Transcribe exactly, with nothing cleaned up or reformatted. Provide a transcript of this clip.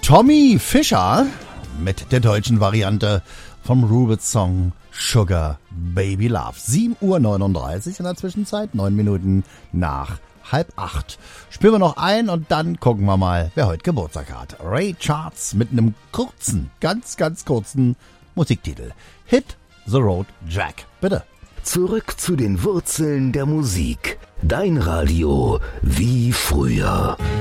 Tommy Fischer mit der deutschen Variante vom Rubens-Song Sugar Baby Love. sieben Uhr neununddreißig in der Zwischenzeit, neun Minuten nach halb acht. Spielen wir noch ein und dann gucken wir mal, wer heute Geburtstag hat. Ray Charles mit einem kurzen, ganz, ganz kurzen Musiktitel. Hit the Road Jack. Bitte. Zurück zu den Wurzeln der Musik. Dein Radio wie früher.